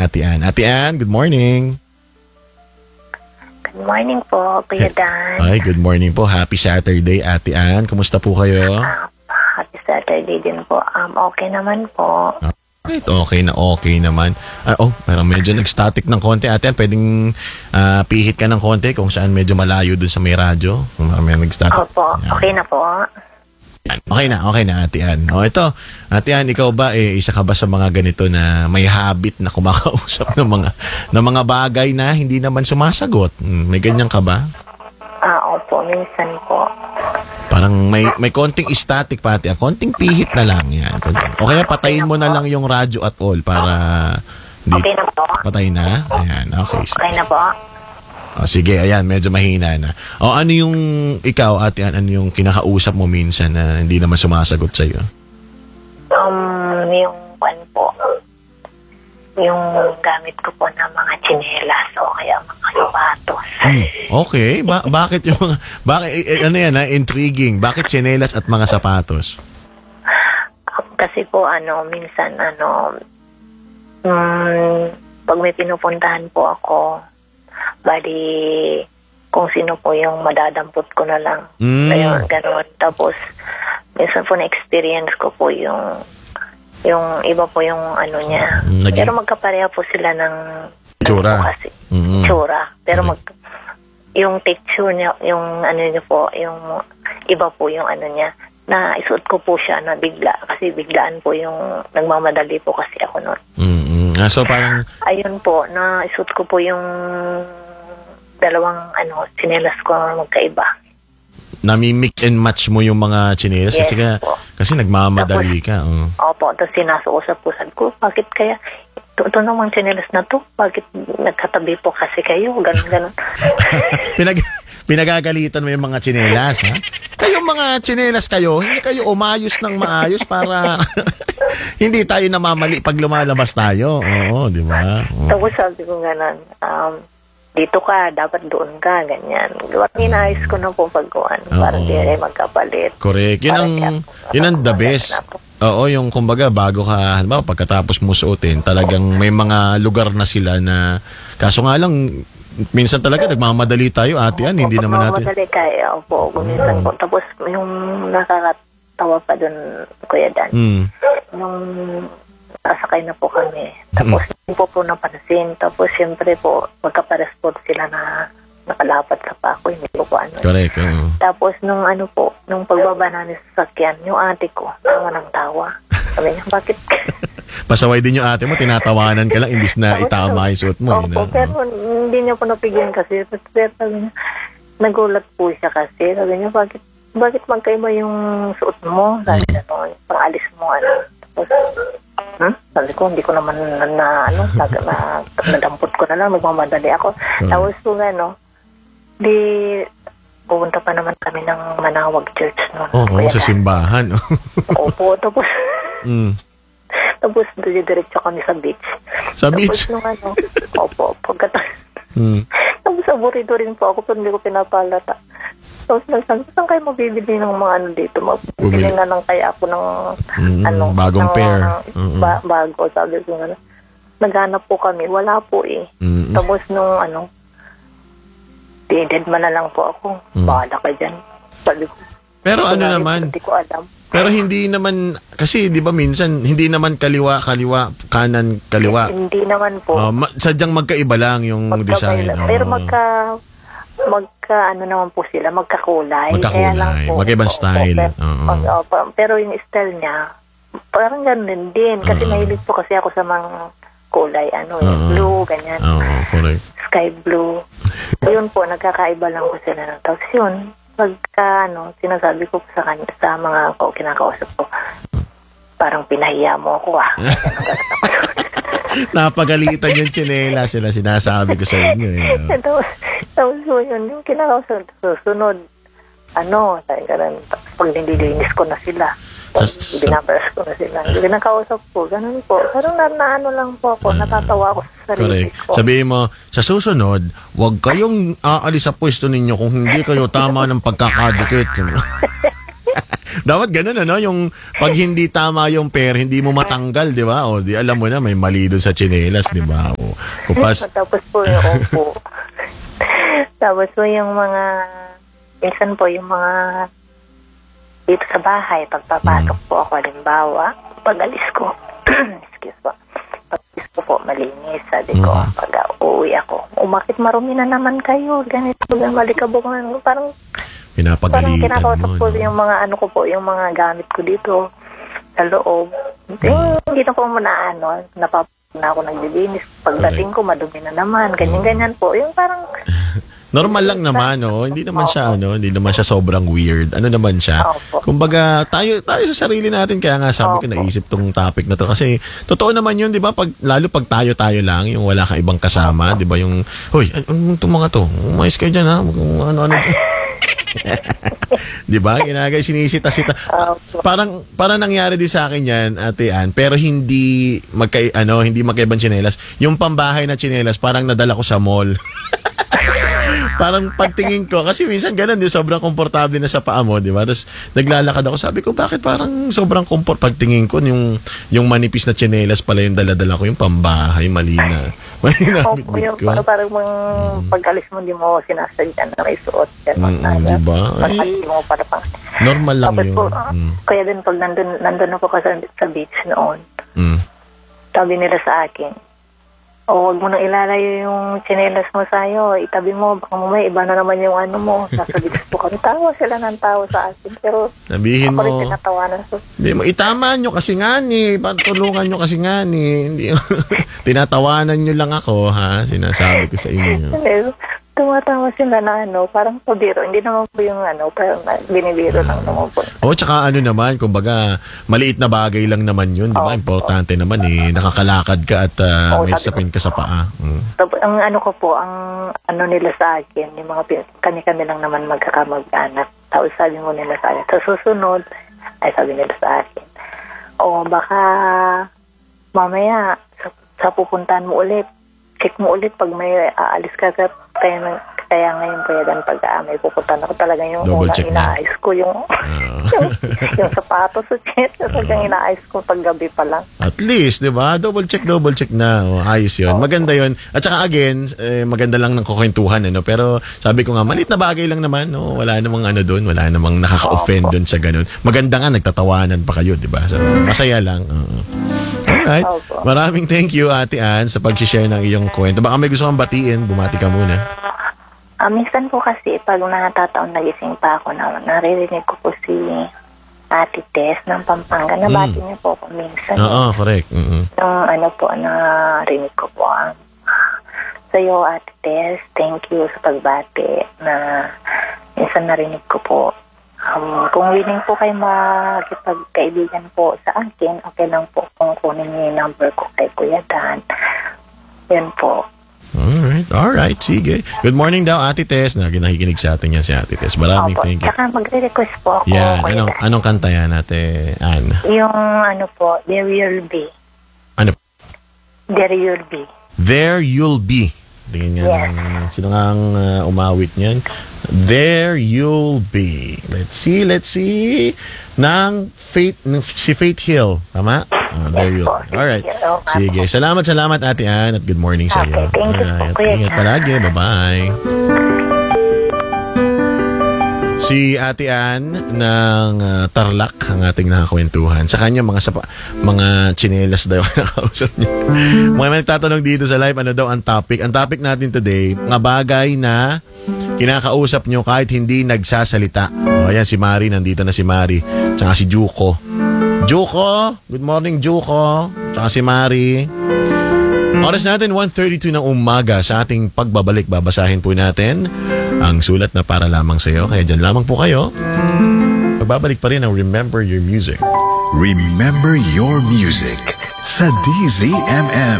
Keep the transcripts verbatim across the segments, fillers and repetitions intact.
Ate Ann. Ate Ann, good morning. Good morning po, Kuya Dan. Ay, good morning po. Happy Saturday, Ate Ann. Kumusta po kayo? Uh, happy Saturday din po. Um, okay naman po. Right, okay na okay naman. Ah, oh, pero medyo nag-static ng konti, Ate Ann. Pwedeng uh, pihit ka ng konti kung saan medyo malayo dun sa may radyo. Kung may nag-static. Opo, okay na po. Okay na, okay na, Ate Ann. O ito, Ate Ann, ikaw ba, eh, isa ka ba sa mga ganito na may habit na kumakausap ng mga ng mga bagay na hindi naman sumasagot? Hmm, may ganyan ka ba? Ah, opo, minsan po. Parang may may konting static pa, Ate Ann. Konting pihit na lang yan. O kaya patayin mo na lang yung radyo at all para... Di, okay na po. Patay na? Ayan, okay. Okay na po. O, sige, ayan, medyo mahina na. O ano yung ikaw, Ate Ann, ano yung kinakausap mo minsan na hindi naman sumasagot sa'yo? Um, yung one po, yung gamit ko po ng mga tsinelas o kaya mga sapatos. Hmm, okay, ba bakit yung mga, bakit, eh, ano yan, ha? Intriguing. Bakit tsinelas at mga sapatos? Kasi po, ano, minsan, ano, um, pag may pinupuntahan po ako, bali, kung sino po yung madadampot ko na lang. Mm. Ayun, gano'n. Tapos, minsan po na-experience ko po yung, yung iba po yung ano niya. Naging... Pero magkapareha po sila ng tsura. ano kasi, Mm-hmm. tsura. Pero Okay. mag, yung texture niya, yung ano niya po, yung iba po yung ano niya, na isuot ko po siya na bigla. Kasi biglaan po yung nagmamadali po kasi ako noon. Mm-hmm. Ah, so parang... Ayun po, na isuot ko po yung dalawang ano, tsinelas ko na magkaiba. Nami-mix and match mo yung mga tsinelas Yes, kasi, ka, po. kasi nagmamadali Tapos, ka. Uh. Opo, tapos sinasuusap po sabi ko, bakit kaya, ito, ito namang tsinelas na to, bakit nagkatabi po kasi kayo, ganun, ganun. Pinag pinagagalitan mo yung mga tsinelas, ha? Kayong mga tsinelas kayo, hindi kayo umayos ng maayos para hindi tayo namamali pag lumalabas tayo. Oo, di ba? Oo. Tapos sabi ko ganun, um, dito ka, dapat doon ka, ganyan. At inaayos ko na po pagkuhan, para Oo. di rin magkapalit. Correct. Yun ang, yun ang the best. Oo, yung kumbaga bago ka, halimbawa pagkatapos mo suotin, talagang may mga lugar na sila na, kaso nga lang, minsan talaga nagmamadali tayo, Ate Ann, hindi naman natin. Nagmamadali kaya, opo, gumisan po. Tapos yung nakakatawa pa doon, Kuya Dan, Mm. nung sasakay na po kami, tapos hindi po po napansin, tapos siyempre po, magkapares po sila na nakalapat sa pako, hindi ko po ano. Correct. Oo. Tapos nung ano po, nung pagbaba namin sa sakyan, yung ate ko, tawa ng tawa. Sabi niya, bakit? Pasaway din yung ate mo, tinatawanan ka lang imbis na itama yung suot mo. Opo, eh, no? pero hindi niya po napigyan kasi. Pero sabi niya, nagulat po siya kasi. Sabi niya, bakit bakit magkaiba yung suot mo? Sabi niya, no, yung pang-alis mo, ano. Tapos, hmm? Sabi ko, hindi ko naman na, na ano, na, na, nadampot ko na lang, magmamadali ako. Hmm. Tapos po, ano, di, pupunta pa naman kami ng Manawag Church noon. Oo, oh, sa simbahan. Opo, tapos, mm. tapos diretso kami sa beach. Sa Tapos beach? nung ano, opo, pagkatapos, Mm. tapos aburrido rin po ako, pero hindi ko pinapalata. Tapos nagsabi, saan kayo mabibili ng mga ano dito? Mabibili Bumili. na lang kaya ako ng, Mm, ano, bagong ng, pair. uh, Mm-mm. ba- bago, sabi ko nga. Naghanap po kami, wala po eh. Mm. Tapos nung ano, dead man na lang po ako. Mm. Bahala ka dyan. Sabi ko, Pero ano "Kunwari, naman, hindi ko alam." pero hindi naman, kasi di ba minsan, hindi naman kaliwa, kaliwa, kanan, kaliwa. Hindi naman po. Oh, ma- sadyang magkaiba lang yung design. Magkabaila. Pero Oo. magka, magka, ano naman po sila, magkakulay. Magkakulay. Kaya lang po, Magkaibang opo, style. Pero, Oo. mag- opo, pero yung style niya, parang ganun din. Kasi Oo. mahilig po kasi ako sa mga kulay, ano, yung Oo. blue, ganyan. Oo, correct. Sky blue. Yun po, nagkakaiba lang po sila. Tapos yun, pagka, ano, sinasabi ko po sa kanya, sa mga ko, kinakausap ko, parang pinahiya mo ako, ah. Napagalitan yung tsinela sila, sinasabi ko sa inyo. Eh. tapos, tapos po yun, yung kinakausap, susunod, ano, tayo ganun, tapos pag nililinis ko na sila, Sa- binabaras ko na sila, kinakausap ko, ganun po. Pero na, na ano lang po ako, natatawa ako sa sarili Correct. ko. Sabihin mo, sa susunod, huwag kayong aalis sa pwesto ninyo kung hindi kayo tama ng pagkakadikit. Dapat ganun, ano? Yung pag hindi tama yung pair, hindi mo matanggal, di ba? O, di alam mo na, may mali doon sa tsinelas, di ba? O, kupas. Tapos po yung opo. Tapos po yung mga, minsan po yung mga dito sa bahay, pagpapasok po ako, halimbawa, pag alis ko, excuse po, pag alis ko po, malinis, sabi ko, Mhm. pag uuwi ako, umakit marumi na naman kayo, ganito, ganito, malikabok, parang, parang Pinapagalitan kinakausap mo. ko No? yung mga ano ko po, yung mga gamit ko dito sa loob. Yung, hindi na po muna ano, napap na ako naglilinis. Pagdating ko, madumi na naman. Ganyan-ganyan po. Yung parang, Normal lang naman, no? Hindi naman siya, ano, hindi naman siya sobrang weird. Ano naman siya? Opo. Kumbaga, tayo, tayo sa sarili natin, kaya nga sabi ko, Opo. naisip tong topic na to. Kasi, totoo naman yun, di ba? Pag, lalo pag tayo-tayo lang, yung wala kang ibang kasama, di ba? Yung, hoy, an- ano itong mga to? Umayos kayo dyan, ha? Kung ano-ano. Di ba? Ginagay, sinisita-sita. Opo. Parang parang nangyari din sa akin 'yan, Ate Ann, pero hindi magkay ano, hindi magkaibang tsinelas. Yung pambahay na tsinelas parang nadala ko sa mall. Parang pagtingin ko, kasi minsan ganun din, sobrang komportable na sa paa mo, di ba? Tapos naglalakad ako, sabi ko, bakit parang sobrang komport? Pagtingin ko, yung, yung manipis na tsinelas pala yung daladala ko, yung pambahay, mali na. Mali na, Opo, bitbit yung ko. parang, parang mga pag-alis mo, di mo sinasadya na may suot. Yan, Mm, mm, di ba? Pag Eh, mo para pang... normal lang Tapos yun. po, ah, Mm, kaya din pag nandun, nandun ako kasi sa beach noon, mm. sabi nila sa akin, o wag mo nang ilalayo yung tsinelas mo sa'yo, itabi mo, baka mamaya iba na naman yung ano mo. Nasa beach po kami, tawa sila ng tawa sa akin. Pero Sabihin ako rin mo, tinatawanan ko. hindi mo, itama nyo kasi nga ni, patulungan nyo kasi nga ni. Hindi, tinatawanan nyo lang ako, ha? Sinasabi ko sa inyo. Hindi, tumatawa sila na ano, parang pabiro. Hindi naman po yung ano, parang binibiro lang naman po. O, tsaka ano naman, kumbaga, maliit na bagay lang naman yun, di ba? Oo. Importante naman eh, nakakalakad ka at uh, Oo, may sabi sapin ka sa paa. Mm. Tapos, ang ano ko po, ang ano nila sa akin, yung mga pin- kami-kami lang naman magkakamag-anak. Tapos sabi mo nila sa akin, sa susunod, ay sabi nila sa akin, o baka mamaya, sa, sa pupuntahan mo ulit, check mo ulit pag may aalis ka ka, kaya, kaya ngayon kaya dan pag uh, may pupuntahan ako talaga yung Double unang check na. inaayos ko yung, Ah. yung, yung sapatos sa chest, talagang inaayos ko pag gabi pa lang. At least, di ba? Double check, double check na. O, ayos yun. Maganda yun. At saka again, eh, maganda lang ng kukwentuhan, ano? Pero sabi ko nga, maliit na bagay lang naman, no? Wala namang ano doon, wala namang nakaka-offend doon sa ganun. Maganda nga, nagtatawanan pa kayo, di ba? So, masaya lang. Oo. Alright. Opo. Maraming thank you, Ate Ann, sa pag-share ng iyong kwento. Baka may gusto kang batiin, bumati ka muna. Ah, minsan po kasi pag nakataon nagising pa ako na naririnig ko po si Ate Tess ng Pampanga. Nabati niya po ako minsan. Oo, correct. Mm-mm. Yung ano po, narinig ko po ang sa'yo, Ate Tess. Thank you sa pagbati na minsan narinig ko po. Um, kung willing po kayo makipagkaibigan po sa akin, okay lang po kung kunin niyo yung number ko kay Kuya Dan. Yan po. Alright, alright, sige. Good morning daw, Ate Tess. Na nakikinig sa atin yan si Ate Tess. Maraming Opo. thank you. Saka magre-request po ako. Yan, Kuya anong, Dan. anong kanta yan, Ate Ann? Yung ano po, There You'll Be. Ano? There You'll Be. There You'll Be. Tingin nga, Yes. ng- sino nga ang uh, umawit niyan? There You'll Be. Let's see, let's see. Nang Faith, ng- si Faith Hill. Tama? Ah, there Yes You'll po, Be. Faith Alright. Hill. Oo, nga Sige. Salamat, salamat, Ate Ann. At good morning sa iyo. Okay, thank you po, Alright. Kuya Ingat Dan. palagi. Bye-bye. Si Ate Ann ng uh, Tarlac ang ating nakakwentuhan. Sa kanya mga sapa, mga tsinelas daw ang nakausap niya. Mga may nagtatanong dito sa live, ano daw ang topic? Ang topic natin today, mga bagay na kinakausap nyo kahit hindi nagsasalita. O, ayan si Mari, nandito na si Mari. Tsaka si Juko. Juko! Good morning, Juko. Tsaka si Mari. Oras natin, one thirty-two ng umaga. Sa ating pagbabalik, babasahin po natin ang sulat na para lamang sa iyo. Kaya dyan lamang po kayo. Pagbabalik pa rin ang Remember Your Music. Remember Your Music sa D Z M M.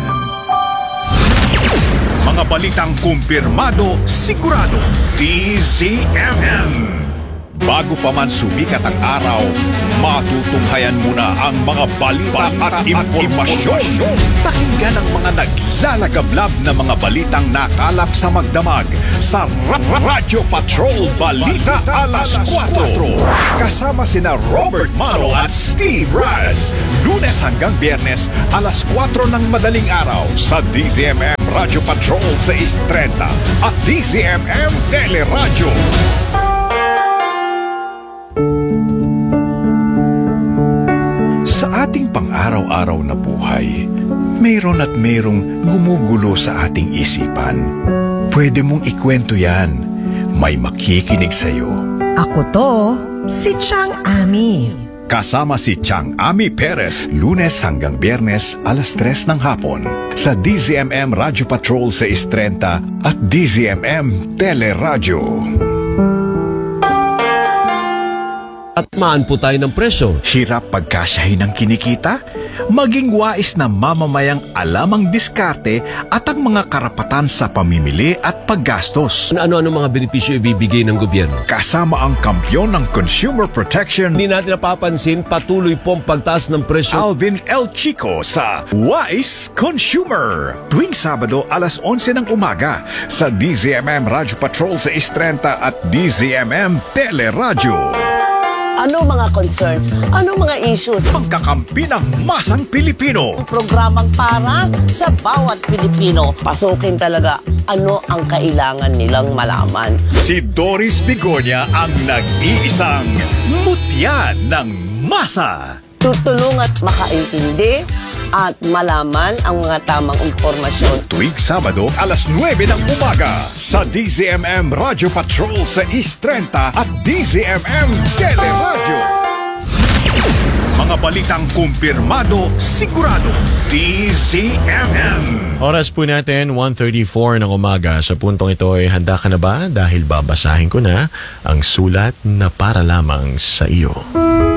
Mga balitang kumpirmado, sigurado. D Z M M. Bago pa man sumikat ang araw, matutunghayan muna ang mga balita at impormasyon. Pakinggan ang mga naglalagablab na mga balitang nakalap sa magdamag sa Ra- Ra- Radyo Patrol Balita Alas kwatro. Kasama sina Robert Maro at Steve Raz. Lunes hanggang Biyernes, alas kwatro ng madaling araw sa D Z M M Radyo Patrol six thirty at D Z M M Teleradyo. Sa ating pang-araw-araw na buhay, mayroon at mayroong gumugulo sa ating isipan. Pwede mong ikwento yan. May makikinig sa'yo. Ako to, si Chang Ami. Kasama si Chang Ami Perez, Lunes hanggang Biyernes, alas tres ng hapon sa D Z M M Radyo Patrol six thirty at D Z M M Teleradyo. At maan po tayo ng presyo. Hirap pagkasyahin ng kinikita? Maging wais na mamamayang alamang diskarte at ang mga karapatan sa pamimili at paggastos. Ano-ano mga benepisyo ibibigay ng gobyerno? Kasama ang kampyon ng consumer protection, Hindi natin napapansin, patuloy pong pagtaas ng presyo. Alvin L. Chico sa Wise Consumer. Tuwing Sabado, alas onse ng umaga sa D Z M M Radyo Patrol sa Istrenta at D Z M M Teleradyo. Ano mga concerns? Ano mga issues? Pagkakampi ng masang Pilipino. Programang para sa bawat Pilipino. Pasukin talaga ano ang kailangan nilang malaman. Si Doris Bigonya ang nag-iisang mutya ng masa. Tutulong at makaintindi at malaman ang mga tamang impormasyon. Tuwing Sabado, alas nuwebe ng umaga sa D Z M M Radyo Patrol sa East Trenta at D Z M M Teleradyo. Mga balitang kumpirmado, sigurado. D Z M M. Oras po natin, one thirty-four ng umaga. Sa puntong ito ay handa ka na ba? Dahil babasahin ko na ang sulat na para lamang sa iyo.